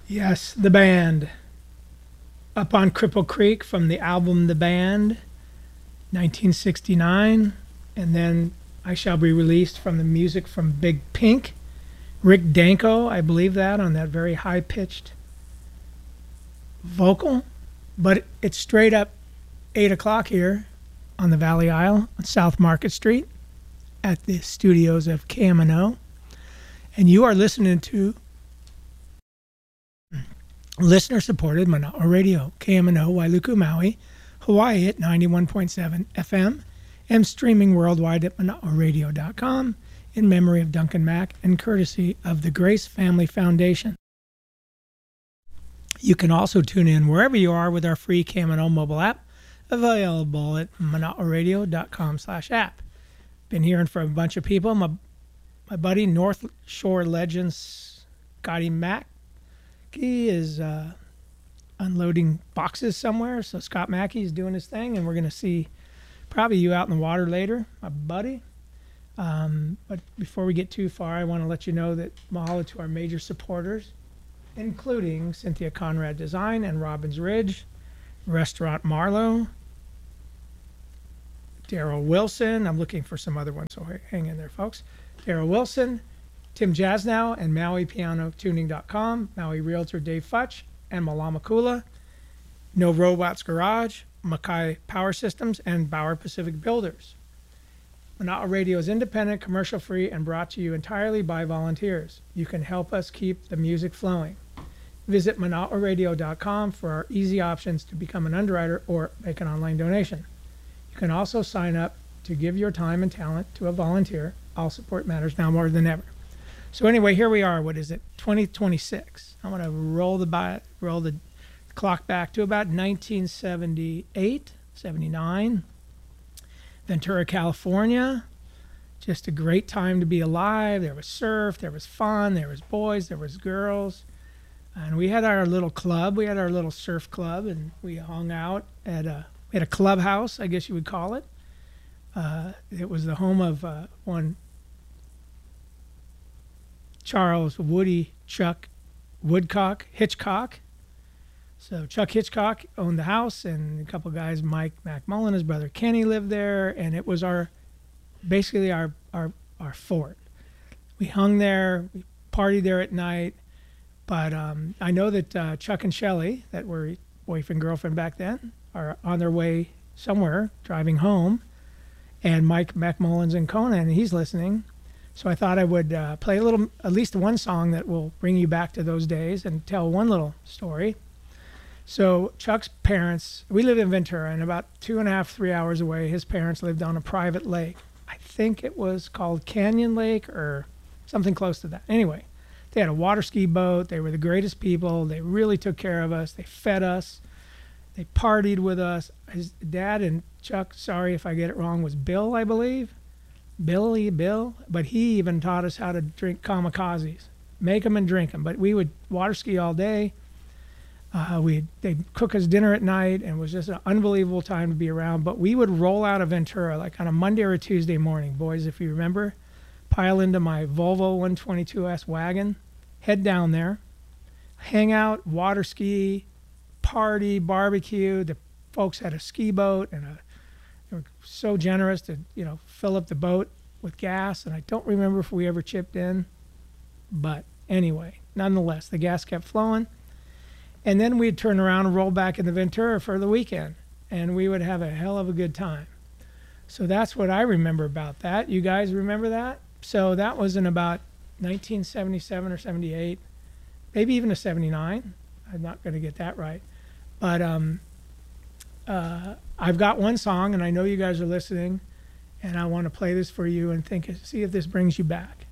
Yes, the band. Up on Cripple Creek from the album The Band, 1969. And then I Shall Be Released from the music from Big Pink. Rick Danko, I believe that, on that very high pitched vocal. But it's straight up 8 o'clock here on the Valley Isle on South Market Street at the studios of KMNO. And you are listening to listener-supported Mana'a Radio, KMNO, Wailuku, Maui, Hawaii at 91.7 FM, and streaming worldwide at mana'aradio.com in memory of Duncan Mack and courtesy of the Grace Family Foundation. You can also tune in wherever you are with our free KMNO mobile app, available at mana'aradio.com/app. Been hearing from a bunch of people. My buddy, North Shore legend Scotty Mack, he is unloading boxes somewhere. So Scott Mackey is doing his thing, and we're going to see probably you out in the water later, my buddy. But before we get too far, I want to let you know that mahalo to our major supporters, including Cynthia Conrad Design and Robbins Ridge, Restaurant Marlowe, Daryl Wilson. I'm looking for some other ones, so hang in there, folks. Daryl Wilson, Tim Jasnow, and MauiPianoTuning.com, Maui Realtor Dave Futch, and Malama Kula, No Robots Garage, Mackay Power Systems, and Bauer Pacific Builders. Mana'a Radio is independent, commercial-free, and brought to you entirely by volunteers. You can help us keep the music flowing. Visit mana'aradio.com for our easy options to become an underwriter or make an online donation. You can also sign up to give your time and talent to a volunteer. All support matters now more than ever. So anyway, here we are. What is it? 2026. I want to roll the clock back to about 1978, 79. Ventura, California. Just a great time to be alive. There was surf, there was fun, there was boys, there was girls. And we had our little club. We had our little surf club, and we hung out at a clubhouse, I guess you would call it. It was the home of one Charles Woody Chuck Woodcock Hitchcock. So Chuck Hitchcock owned the house, and a couple guys, Mike McMullen, his brother Kenny, lived there, and it was basically our fort. We hung there, we partied there at night, but I know that Chuck and Shelley, that were boyfriend girlfriend back then, are on their way somewhere driving home, and Mike McMullen's in Kona, and he's listening. So I thought I would play at least one song that will bring you back to those days and tell one little story. So Chuck's parents, we live in Ventura, and about 2.5, 3 hours away, his parents lived on a private lake. I think it was called Canyon Lake or something close to that. Anyway, they had a water ski boat. They were the greatest people. They really took care of us. They fed us. They partied with us. His dad and Chuck, sorry if I get it wrong, was Bill, I believe. Bill. But he even taught us how to drink kamikazes. Make them and drink them. But we would water ski all day. They'd cook us dinner at night, and it was just an unbelievable time to be around. But we would roll out of Ventura like on a Monday or a Tuesday morning, boys, if you remember, pile into my Volvo 122S wagon, head down there, hang out, water ski, party, barbecue. The folks had a ski boat, and they were so generous to, fill up the boat with gas. And I don't remember if we ever chipped in, but anyway, nonetheless, the gas kept flowing. And then we'd turn around and roll back in the Ventura for the weekend, and we would have a hell of a good time. So that's what I remember about that. You guys remember that? So that was in about 1977 or 78, maybe even a 79. I'm not going to get that right. But I've got one song, and I know you guys are listening, and I want to play this for you and see if this brings you back.